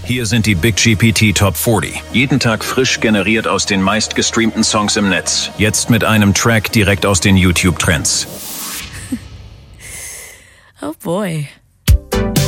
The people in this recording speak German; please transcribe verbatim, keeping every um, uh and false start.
Hier sind die Big G P T Top vierzig. Jeden Tag frisch generiert aus den meistgestreamten Songs im Netz. Jetzt mit einem Track direkt aus den YouTube-Trends. Oh boy.